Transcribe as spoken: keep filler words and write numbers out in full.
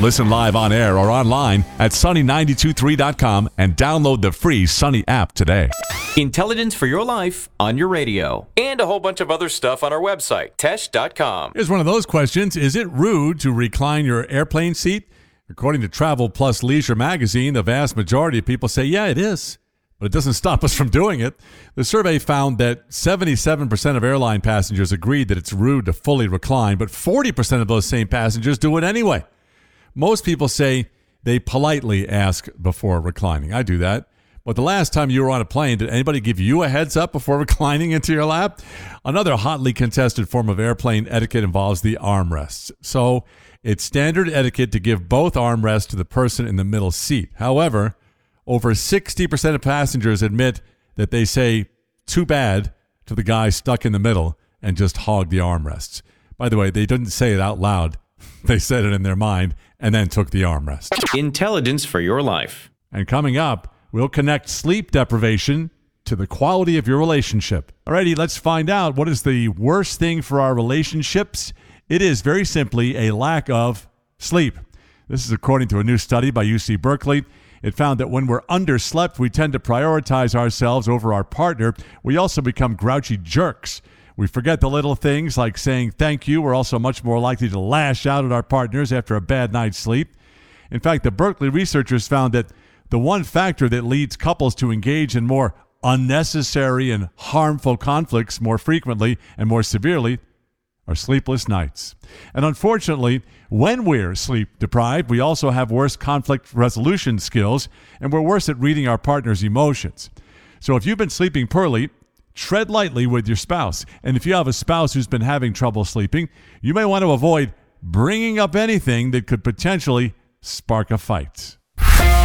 Listen live on air or online at sunny nine two three dot com and download the free Sunny app today. Intelligence for your life on your radio. And a whole bunch of other stuff on our website, tesh dot com. Here's one of those questions. Is it rude to recline your airplane seat? According to Travel Plus Leisure magazine, the vast majority of people say, yeah, it is. But it doesn't stop us from doing it. The survey found that seventy-seven percent of airline passengers agreed that it's rude to fully recline, but forty percent of those same passengers do it anyway. Most people say they politely ask before reclining. I do that. But the last time you were on a plane, did anybody give you a heads up before reclining into your lap? Another hotly contested form of airplane etiquette involves the armrests. So it's standard etiquette to give both armrests to the person in the middle seat. However, over sixty percent of passengers admit that they say too bad to the guy stuck in the middle and just hog the armrests. By the way, they didn't say it out loud. They said it in their mind and then took the armrest. Intelligence for your life. And coming up, we'll connect sleep deprivation to the quality of your relationship. Alrighty, let's find out what is the worst thing for our relationships. It is very simply a lack of sleep. This is according to a new study by U C Berkeley. It found that when we're underslept, we tend to prioritize ourselves over our partner. We also become grouchy jerks. We forget the little things like saying thank you. We're also much more likely to lash out at our partners after a bad night's sleep. In fact, the Berkeley researchers found that the one factor that leads couples to engage in more unnecessary and harmful conflicts more frequently and more severely are sleepless nights. And unfortunately, when we're sleep deprived, we also have worse conflict resolution skills, and we're worse at reading our partner's emotions. So if you've been sleeping poorly, tread lightly with your spouse. And if you have a spouse who's been having trouble sleeping, you may want to avoid bringing up anything that could potentially spark a fight.